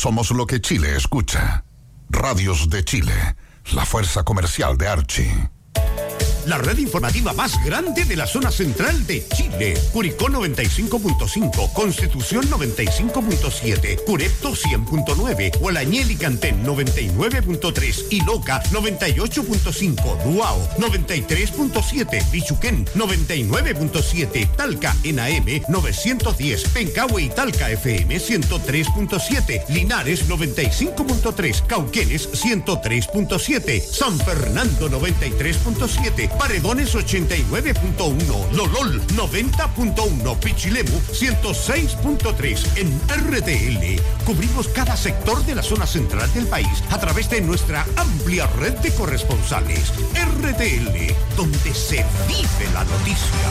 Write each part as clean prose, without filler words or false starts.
Somos lo que Chile escucha. Radios de Chile, la fuerza comercial de Archie. La red informativa más grande de la zona central de Chile. Curicó 95.5, Constitución 95.7, Curepto 100.9, Hualañel y Cantén 99.3 y Loca 98.5, Duao 93.7, Bichuquén 99.7, Talca en AM 910, Pencahue y Talca FM 103.7, Linares 95.3, Cauquenes 103.7, San Fernando 93.7, Paredones 89.1, Lolol 90.1, Pichilemu 106.3. En RTL cubrimos cada sector de la zona central del país a través de nuestra amplia red de corresponsales. RTL, donde se vive la noticia.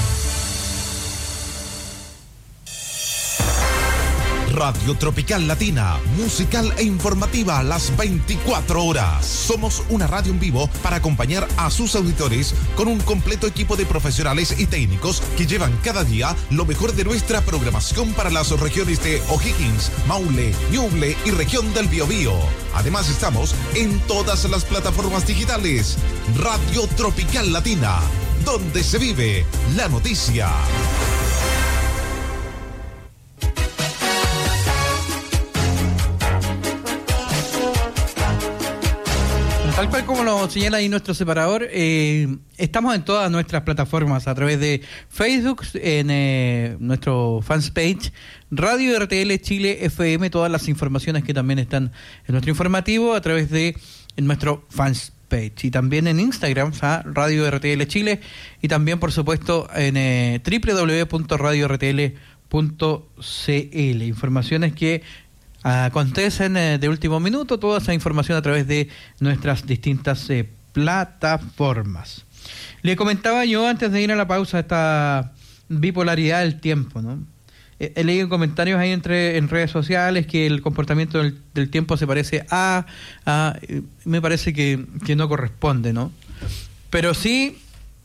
Radio Tropical Latina, musical e informativa a las 24 horas. Somos una radio en vivo para acompañar a sus auditores con un completo equipo de profesionales y técnicos que llevan cada día lo mejor de nuestra programación para las regiones de O'Higgins, Maule, Ñuble y región del Biobío. Además estamos en todas las plataformas digitales. Radio Tropical Latina, donde se vive la noticia. Tal cual como lo señala ahí nuestro separador, estamos en todas nuestras plataformas, a través de Facebook, en nuestro fanpage, Radio RTL Chile FM, todas las informaciones que también están en nuestro informativo, a través de nuestro fanpage, y también en Instagram, Radio RTL Chile, y también, por supuesto, en www.radiortl.cl. Informaciones que acontecen de último minuto, toda esa información a través de nuestras distintas plataformas. Le comentaba yo antes de ir a la pausa esta bipolaridad del tiempo, ¿no? He leído comentarios ahí en redes sociales que el comportamiento del tiempo se parece me parece que no corresponde, ¿no? Pero sí,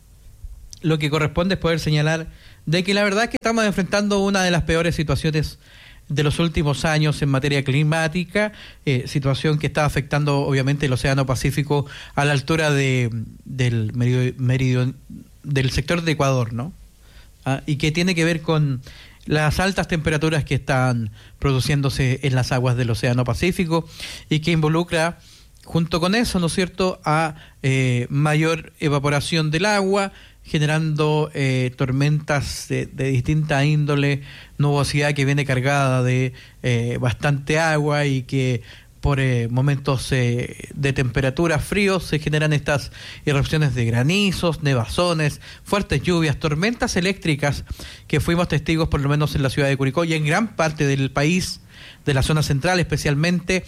lo que corresponde es poder señalar de que la verdad es que estamos enfrentando una de las peores situaciones de los últimos años en materia climática, situación que está afectando obviamente el Océano Pacífico a la altura del sector de Ecuador, ¿no? Y que tiene que ver con las altas temperaturas que están produciéndose en las aguas del Océano Pacífico y que involucra, junto con eso, ¿no es cierto?, a mayor evaporación del agua, generando tormentas de distinta índole, nubosidad que viene cargada de bastante agua y que por momentos de temperatura fríos se generan estas erupciones de granizos, nevazones, fuertes lluvias, tormentas eléctricas que fuimos testigos por lo menos en la ciudad de Curicó y en gran parte del país, de la zona central especialmente,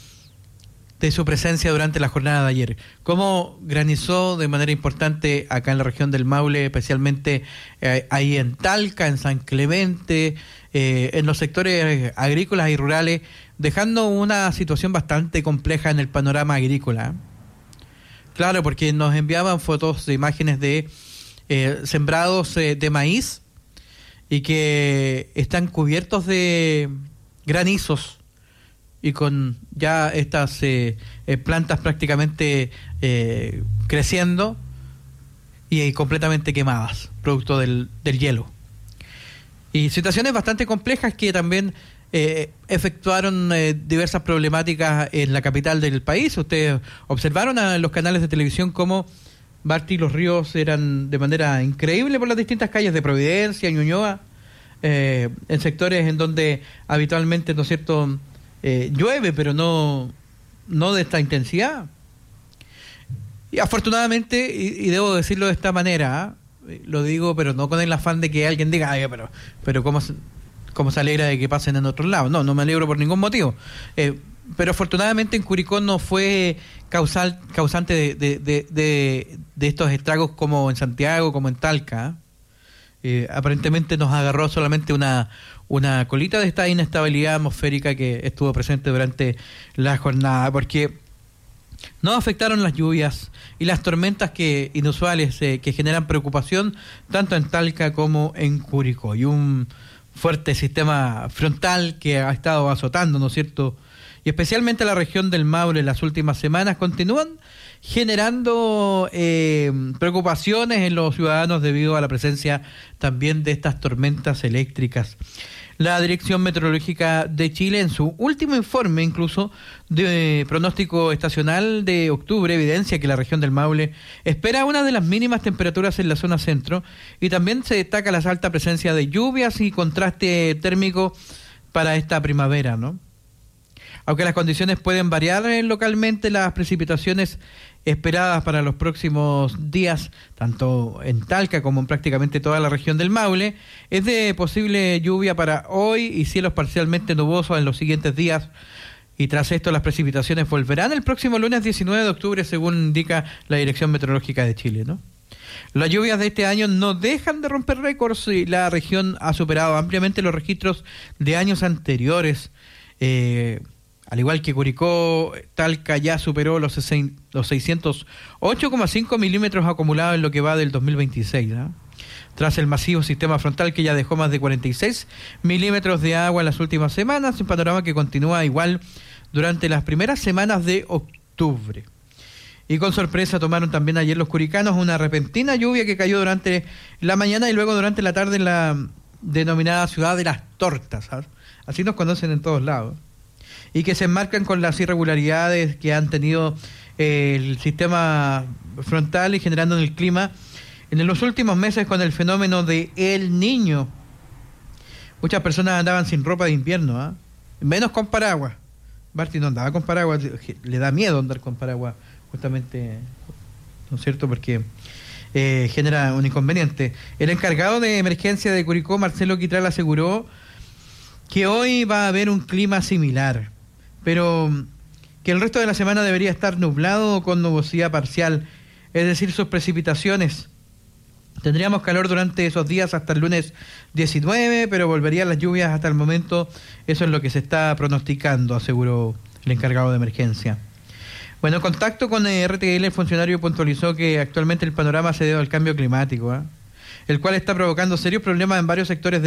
de su presencia durante la jornada de ayer. Cómo granizó de manera importante acá en la región del Maule, especialmente ahí en Talca, en San Clemente, en los sectores agrícolas y rurales, dejando una situación bastante compleja en el panorama agrícola. Claro, porque nos enviaban fotos de imágenes de sembrados de maíz y que están cubiertos de granizos y con ya estas plantas prácticamente creciendo y completamente quemadas, producto del hielo. Y situaciones bastante complejas que también efectuaron diversas problemáticas en la capital del país. Ustedes observaron en los canales de televisión cómo Barty y los ríos eran de manera increíble por las distintas calles de Providencia, Ñuñoa, en sectores en donde habitualmente, ¿no es cierto?, llueve, pero no de esta intensidad. Y afortunadamente, y debo decirlo de esta manera, lo digo, pero no con el afán de que alguien diga, ay, pero ¿cómo se alegra de que pasen en otros lados? No me alegro por ningún motivo. Pero afortunadamente en Curicó no fue causante de estos estragos como en Santiago, como en Talca. Aparentemente nos agarró solamente una colita de esta inestabilidad atmosférica que estuvo presente durante la jornada, porque no afectaron las lluvias y las tormentas inusuales que generan preocupación tanto en Talca como en Curicó, y un fuerte sistema frontal que ha estado azotando, ¿no es cierto?, y especialmente la región del Maule en las últimas semanas continúan generando preocupaciones en los ciudadanos debido a la presencia también de estas tormentas eléctricas. La Dirección Meteorológica de Chile, en su último informe incluso de pronóstico estacional de octubre, evidencia que la región del Maule espera una de las mínimas temperaturas en la zona centro, y también se destaca la alta presencia de lluvias y contraste térmico para esta primavera, ¿no? Aunque las condiciones pueden variar localmente, las precipitaciones esperadas para los próximos días, tanto en Talca como en prácticamente toda la región del Maule, es de posible lluvia para hoy y cielos parcialmente nubosos en los siguientes días. Y tras esto las precipitaciones volverán el próximo lunes 19 de octubre, según indica la Dirección Meteorológica de Chile, ¿no? Las lluvias de este año no dejan de romper récords y la región ha superado ampliamente los registros de años anteriores. Al igual que Curicó, Talca ya superó los 608,5 milímetros acumulados en lo que va del 2026, ¿no? Tras el masivo sistema frontal que ya dejó más de 46 milímetros de agua en las últimas semanas, un panorama que continúa igual durante las primeras semanas de octubre. Y con sorpresa tomaron también ayer los curicanos una repentina lluvia que cayó durante la mañana y luego durante la tarde en la denominada ciudad de las tortas, ¿sabes? Así nos conocen en todos lados, y que se enmarcan con las irregularidades que han tenido el sistema frontal y generando en el clima en los últimos meses con el fenómeno de El Niño. Muchas personas andaban sin ropa de invierno, ¿eh? Menos con paraguas. Barty no andaba con paraguas, le da miedo andar con paraguas, justamente, ¿no es cierto? Porque genera un inconveniente. El encargado de emergencia de Curicó, Marcelo Quitral, aseguró que hoy va a haber un clima similar, pero que el resto de la semana debería estar nublado o con nubosidad parcial, es decir, sus precipitaciones. Tendríamos calor durante esos días hasta el lunes 19, pero volverían las lluvias hasta el momento. Eso es lo que se está pronosticando, aseguró el encargado de emergencia. Bueno, en contacto con RTL, el funcionario puntualizó que actualmente el panorama se debe al cambio climático, el cual está provocando serios problemas en varios sectores de